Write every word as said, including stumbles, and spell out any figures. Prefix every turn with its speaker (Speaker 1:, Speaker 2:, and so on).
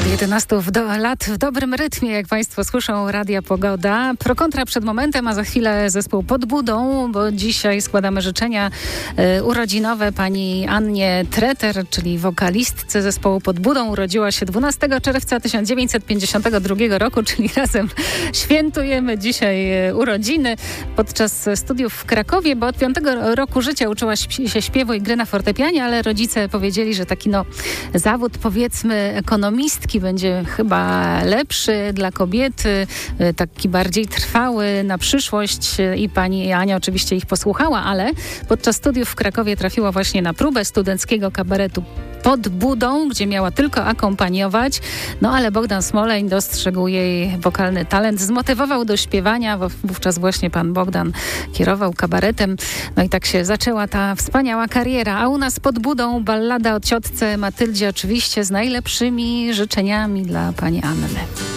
Speaker 1: jedenaście w do, lat w dobrym rytmie, jak Państwo słyszą, Radia Pogoda. Pro kontra przed momentem, a za chwilę zespół Pod Budą, bo dzisiaj składamy życzenia y, urodzinowe pani Annie Treter, czyli wokalistce zespołu Pod Budą. Urodziła się dwunastego czerwca tysiąc dziewięćset pięćdziesiątego drugiego roku, czyli razem świętujemy dzisiaj urodziny. Podczas studiów w Krakowie, bo od piątego roku życia uczyła się śpiewu i gry na fortepianie, ale rodzice powiedzieli, że taki no zawód, powiedzmy, ekonomistki będzie chyba lepszy dla kobiety, taki bardziej trwały na przyszłość i pani Ania oczywiście ich posłuchała, ale podczas studiów w Krakowie trafiła właśnie na próbę studenckiego kabaretu Pod Budą, gdzie miała tylko akompaniować, no ale Bogdan Smoleń dostrzegł jej wokalny talent, zmotywował do śpiewania, wówczas właśnie pan Bogdan kierował kabaretem, no i tak się zaczęła ta wspaniała kariera, a u nas Pod Budą ballada o ciotce Matyldzie, oczywiście z najlepszymi życzeniami dla pani Anny.